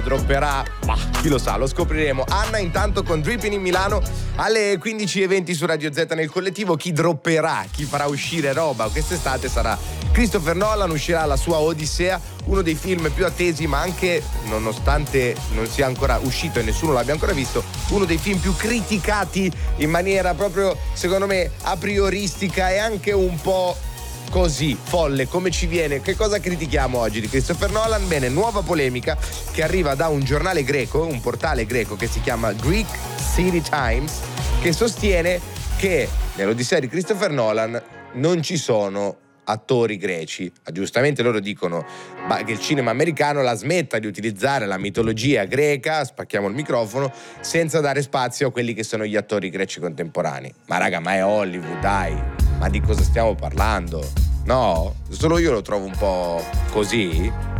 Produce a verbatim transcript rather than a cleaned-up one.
dropperà? Ma chi lo sa, lo scopriremo. Anna intanto con Dripping in Milano alle quindici e venti su Radio Z nel collettivo. Chi dropperà, chi farà uscire roba quest'estate sarà Christopher Nolan. Uscirà la sua Odissea, uno dei film più attesi, ma anche, nonostante non sia ancora uscito e nessuno l'abbia ancora visto, uno dei film più criticati in maniera proprio, secondo me, a prioristica e anche un po' così, folle, come ci viene. Che cosa critichiamo oggi di Christopher Nolan? Bene, nuova polemica che arriva da un giornale greco, un portale greco che si chiama Greek City Times, che sostiene che nell'Odissea di Christopher Nolan non ci sono attori greci. Giustamente loro dicono che il cinema americano la smetta di utilizzare la mitologia greca, spacchiamo il microfono, senza dare spazio a quelli che sono gli attori greci contemporanei. Ma raga, ma è Hollywood, dai, ma di cosa stiamo parlando? No? Solo io lo trovo un po' così?